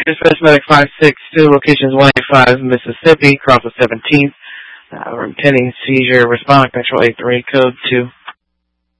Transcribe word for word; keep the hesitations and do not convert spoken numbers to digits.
Dispatch Medic five six two, locations one eighty-five, Mississippi, cross the seventeenth. Uh, we're intending seizure, respond, control eight three, code two.